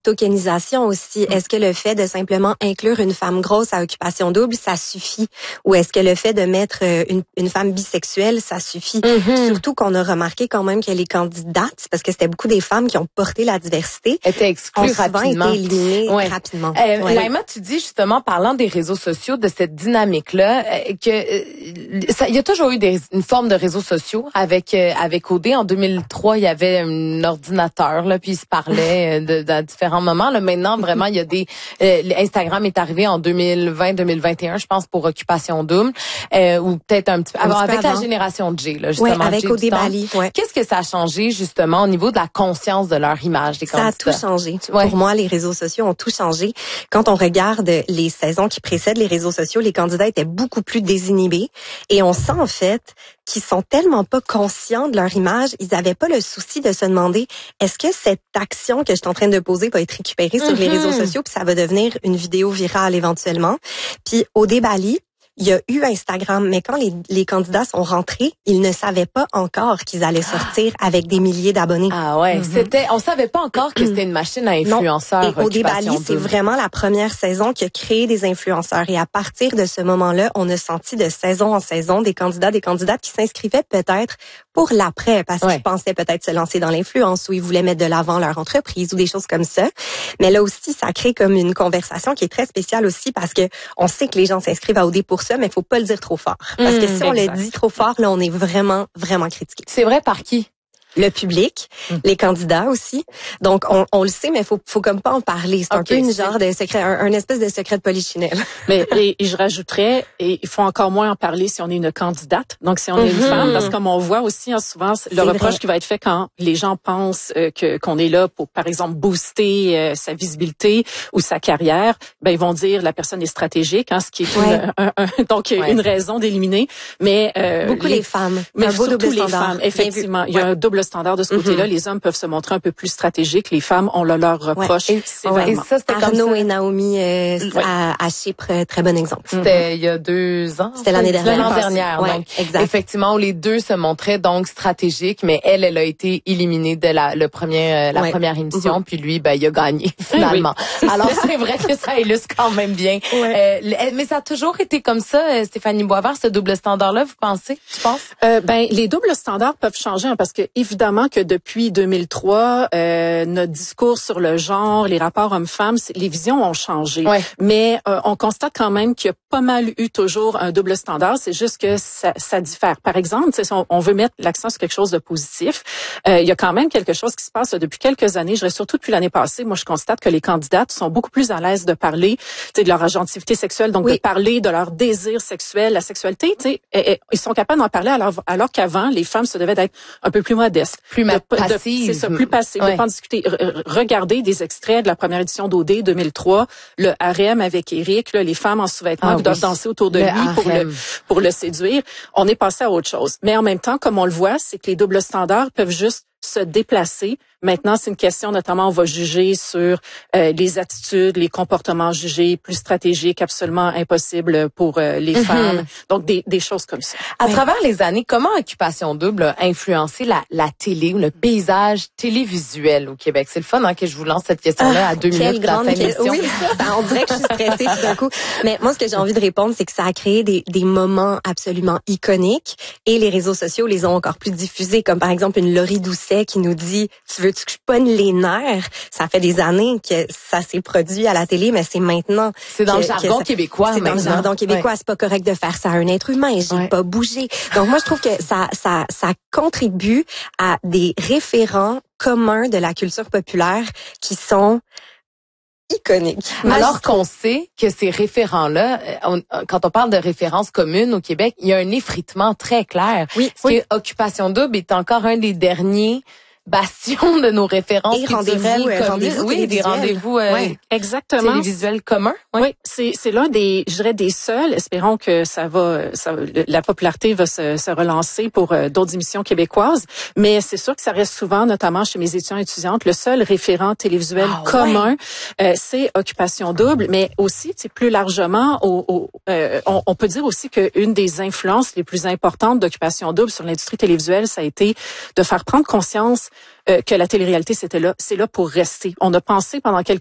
tokenisation aussi. Est-ce que le fait de simplement inclure une femme grosse à occupation double, ça suffit? Ou est-ce que le fait de mettre une femme bisexuelle, ça suffit? Surtout qu'on a remarqué quand même que les candidates, parce que c'était beaucoup des femmes qui ont porté la diversité, étaient exclues rapidement. Été éliminées rapidement. Laïma, tu dis justement, parlant des réseaux sociaux, de cette dynamique-là, il y a toujours eu une forme de réseaux sociaux avec OD. En 2003, il y avait un ordinateur, là, puis ils se parlaient à différents moments. Là, maintenant, vraiment, il y a Instagram est arrivé en 2020-2021, je pense, pour Occupation Double, ou peut-être un petit peu avant, avec la génération J, là, justement. Oui, avec OD Bali. Qu'est-ce que ça a changé, justement, au niveau de la conscience de leur image des candidats? Ça a tout changé. Pour moi, les réseaux sociaux ont tout changé. Quand on regarde les saisons qui précèdent les réseaux sociaux, les candidats étaient beaucoup plus désinhibés. Et on sent, en fait, qu'ils sont tellement pas conscients de leur image, ils avaient pas le souci de se demander, est-ce que cette action que je suis en train de poser va être récupérée sur les réseaux sociaux, puis ça va devenir une vidéo virale éventuellement. Puis au Bali, il y a eu Instagram, mais quand les candidats sont rentrés, ils ne savaient pas encore qu'ils allaient sortir avec des milliers d'abonnés. Ah ouais, on savait pas encore que c'était une machine à influenceurs. Non. Et au Bali, c'est vraiment la première saison qui a créé des influenceurs. Et à partir de ce moment-là, on a senti de saison en saison des candidates qui s'inscrivaient peut-être pour l'après, parce qu'ils pensaient peut-être se lancer dans l'influence ou ils voulaient mettre de l'avant leur entreprise ou des choses comme ça. Mais là aussi, ça crée comme une conversation qui est très spéciale aussi parce que on sait que les gens s'inscrivent à OD pour ça, mais il faut pas le dire trop fort. Parce que si on le dit trop fort, là, on est vraiment, vraiment critiqué. C'est vrai par qui? Le public, les candidats aussi. Donc, on le sait, mais faut comme pas en parler. C'est un peu une genre de secret, un espèce de secret de polichinelle. Mais, et je rajouterais, et il faut encore moins en parler si on est une candidate. Donc, si on est une femme, parce que comme on voit aussi, souvent, le reproche qui va être fait quand les gens pensent qu'on est là pour, par exemple, booster sa visibilité ou sa carrière, ben, ils vont dire la personne est stratégique, ce qui est donc une raison d'éliminer. Mais, beaucoup les femmes. Mais surtout les femmes, effectivement. Il y a un double standard de ce côté-là. Les hommes peuvent se montrer un peu plus stratégiques. Les femmes, on leur reproche. Et ça, c'était Arnaud et Naomi à Chypre, très bon exemple. C'était il y a 2 ans. C'était l'année dernière. Donc, effectivement, les deux se montraient donc stratégiques, mais elle a été éliminée de la première émission, puis lui, il a gagné finalement. Alors, c'est vrai que ça illustre quand même bien. Mais ça a toujours été comme ça, Stéphanie Boisvert, ce double standard-là, vous pensez? Tu penses? Les doubles standards peuvent changer, parce que évidemment que depuis 2003, notre discours sur le genre, les rapports hommes-femmes, les visions ont changé. Mais on constate quand même qu'il y a pas mal eu toujours un double standard. C'est juste que ça diffère. Par exemple, si on veut mettre l'accent sur quelque chose de positif, il y a quand même quelque chose qui se passe depuis quelques années. Je dirais surtout depuis l'année passée. Moi, je constate que les candidates sont beaucoup plus à l'aise de parler de leur agentivité sexuelle, donc de parler de leur désir sexuel, la sexualité. Ils sont capables d'en parler alors qu'avant, les femmes se devaient d'être un peu plus modeste. Plus passive. C'est ça, plus passive. De pas en discuter. Regardez des extraits de la première édition d'OD 2003, le harem avec Eric, les femmes en sous-vêtements qui doivent danser autour de lui pour le séduire. On est passé à autre chose. Mais en même temps, comme on le voit, c'est que les doubles standards peuvent juste se déplacer. Maintenant, c'est une question, notamment, on va juger sur les attitudes, les comportements jugés plus stratégiques, absolument impossibles pour les femmes. Donc, des choses comme ça. À travers les années, comment Occupation Double a influencé la télé ou le paysage télévisuel au Québec? C'est le fun que je vous lance cette question-là à 2 minutes de la fin de l'émission. Oui, on dirait que je suis stressée tout d'un coup. Mais moi, ce que j'ai envie de répondre, c'est que ça a créé des moments absolument iconiques et les réseaux sociaux les ont encore plus diffusés, comme par exemple une Laurie Doucet qui nous dit « Tu veux-tu que je pogne les nerfs? » Ça fait des années que ça s'est produit à la télé, mais c'est maintenant. C'est dans le jargon québécois. C'est dans le jargon québécois. C'est pas correct de faire ça à un être humain. J'ai pas bougé. Donc moi, je trouve que ça contribue à des référents communs de la culture populaire qui sont iconique. Alors qu'on sait que ces référents-là, quand on parle de références communes au Québec, il y a un effritement très clair. Parce que Occupation Double est encore un des derniers bastions de nos références culturelles communes. Des rendez-vous exactement. télévisuels communs. Oui, c'est l'un des, je dirais, des seuls. Espérons que la popularité va se relancer pour d'autres émissions québécoises. Mais c'est sûr que ça reste souvent, notamment chez mes étudiants et étudiantes, le seul référent télévisuel commun, c'est Occupation Double. Mais aussi, plus largement, on peut dire aussi qu'une des influences les plus importantes d'Occupation Double sur l'industrie télévisuelle, ça a été de faire prendre conscience que la télé-réalité, c'est là pour rester. On a pensé pendant quelques